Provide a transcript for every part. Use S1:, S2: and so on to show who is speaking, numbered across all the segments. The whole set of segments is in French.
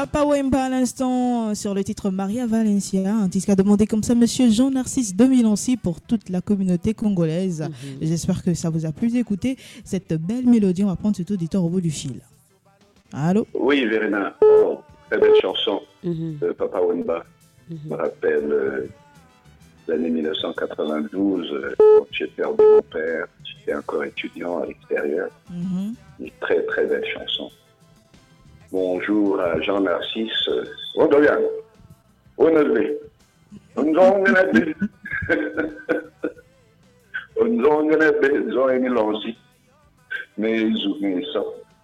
S1: Papa Wemba à l'instant sur le titre Maria Valencia, un titre qu'a demandé comme ça Monsieur Jean-Narcisse de Milancy pour toute la communauté congolaise. J'espère que ça vous a plu d'écouter cette belle mélodie. On va prendre cet auditeur au bout du fil. Allô?
S2: Oui, Verena. Oh, très belle chanson de Papa Wemba. Je me rappelle l'année 1992, quand j'ai perdu mon père. J'étais encore étudiant à l'extérieur. Une très très belle chanson. Bonjour à Jean-Narcisse. On devient. On est. On est. On est Milancy. Mais ils oublient ça.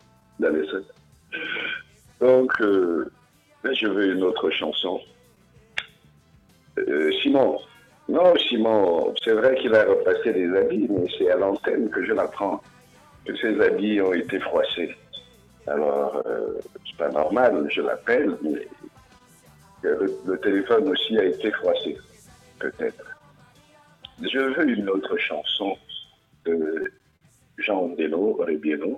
S2: Donc, là, je veux une autre chanson. Simon. Non, Simon, c'est vrai qu'il a repassé des habits, mais c'est à l'antenne que je l'apprends que ses habits ont été froissés. Alors, c'est pas normal, je l'appelle, mais le téléphone aussi a été froissé, peut-être. Je veux une autre chanson de Jean Deno Rebieno,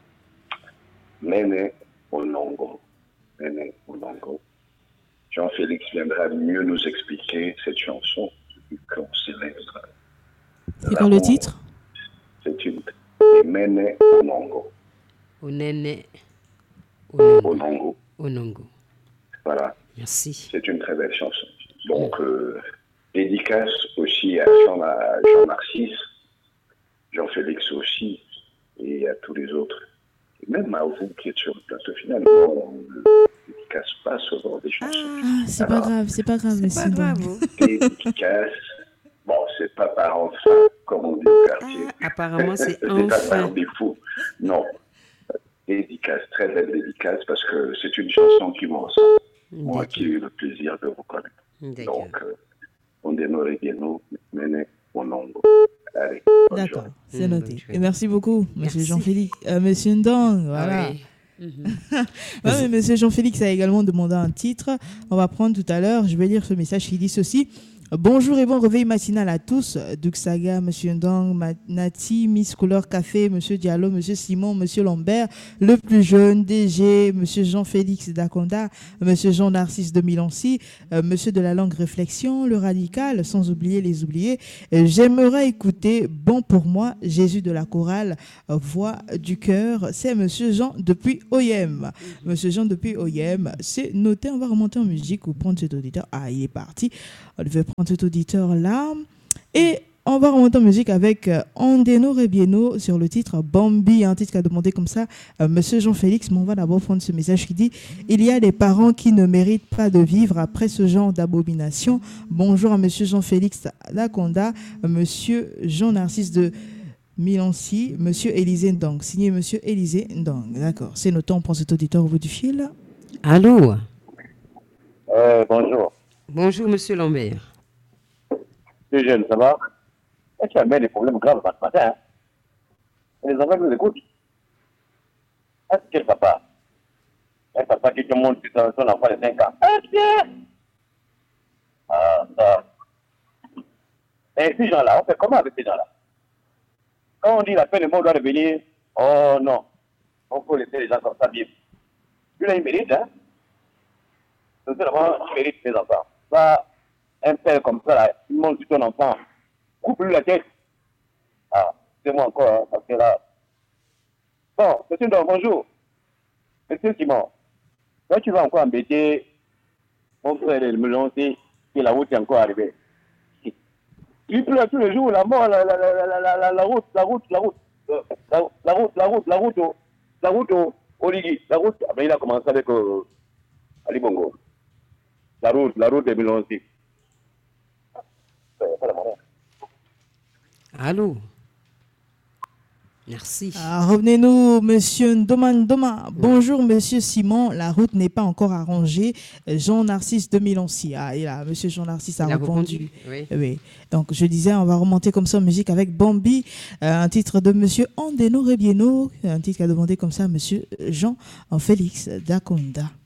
S2: Nene Onongo. Nene Onongo. Jean-Félix viendra mieux nous expliquer cette chanson qu'on célèbre.
S1: C'est quoi le titre?
S2: C'est une Nene Onongo.
S3: Onene
S2: Onongo.
S3: Onongo.
S2: Voilà.
S3: Merci.
S2: C'est une très belle chanson. Donc, dédicace aussi à Jean-Narcisse, Jean-Félix aussi, et à tous les autres. Et même à vous qui êtes sur le plateau, finalement, on ne dédicace pas ce genre de chansons.
S1: Ah, c'est pas grave, c'est pas grave.
S3: C'est pas grave.
S2: Dédicace, bon, c'est pas par enfin, comme on dit au quartier.
S3: Apparemment, c'est
S2: pas par
S3: enfin.
S2: défaut. Non. Dédicace, très belle dédicace, parce que c'est une chanson qui me ressemble. Moi qui ai eu le plaisir de vous connaître. Donc, on dénore bien nous, mais on en allez.
S1: D'accord, c'est noté. Et merci beaucoup, Monsieur Jean-Félix. Monsieur Ndong, voilà.
S3: Ah oui.
S1: Ouais, mais Monsieur Jean-Félix a également demandé un titre. On va prendre tout à l'heure. Je vais lire ce message qui dit ceci. Bonjour et bon réveil matinal à tous. Duxaga, Monsieur Ndong, Nati, Miss Couleur Café, Monsieur Diallo, Monsieur Simon, Monsieur Lambert, le plus jeune, DG, Monsieur Jean-Félix Daconda, Monsieur Jean-Narcisse de Milancy, Monsieur de la langue réflexion, le radical, sans oublier les oubliés. J'aimerais écouter Bon pour moi, Jésus de la chorale, voix du cœur. C'est Monsieur Jean depuis Oyem. Monsieur Jean depuis Oyem, c'est noté. On va remonter en musique ou prendre cet auditeur. Ah, il est parti. On devait prendre cet auditeur-là. Et on va remonter en musique avec Andeno Rebieno sur le titre Bambi, un titre qu'a demandé comme ça Monsieur Jean-Félix. Mais on va d'abord prendre ce message qui dit « Il y a des parents qui ne méritent pas de vivre après ce genre d'abomination. Bonjour à Monsieur Jean-Félix Laconda, Monsieur Jean-Narcisse de Milancy, Monsieur Élisée Ndong. » Signé Monsieur Élisée Ndong. D'accord, c'est noté, on prend cet auditeur au bout du fil.
S3: Allô?
S4: Bonjour.
S3: Bonjour, Monsieur Lambert.
S4: Tu es jeune, ça va? Tu as des problèmes graves ce matin. Hein? Les enfants nous écoutent. Est-ce quel papa? Un papa qui te montre son enfant de 5 ans. Ah, ça. Et ces gens-là, on fait comment avec ces gens-là? Quand on dit la fin du monde doit revenir, oh non, on faut laisser les gens comme ça vivre. Lui là, il mérite, hein? C'est vraiment, il mérite ses enfants. Là, un père comme ça, là, il monte sur ton enfant, coupe-lui la tête. Ah, c'est moi encore, hein, parce que là. Bon, monsieur Ndong, bonjour. Monsieur Simon, là, tu vas encore embêter mon frère de me lancer, que la route est encore arrivée. Il pleut tous les jours, la route, au Ligi. La route, après il a commencé avec Ali Bongo. La route de Milancy.
S3: Allô? Merci.
S1: Revenez-nous, Monsieur Ndoma. Bonjour, Monsieur Simon. La route n'est pas encore arrangée. Jean-Narcisse de Milancy. Ah, et là, Monsieur Jean-Narcisse a répondu. Oui. Donc, je disais, on va remonter comme ça en musique avec Bambi, un titre de Monsieur Andeno Rebieno, un titre qu'a demandé comme ça Monsieur Jean-Félix Daconda.